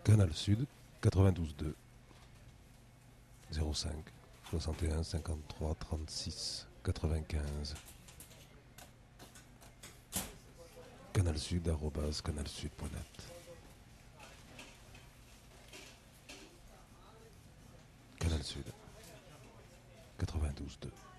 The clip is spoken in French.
Canal Sud 92.2 05 61 53 36 95. Canal Sud @canalsud.net. Canal Sud 92.2.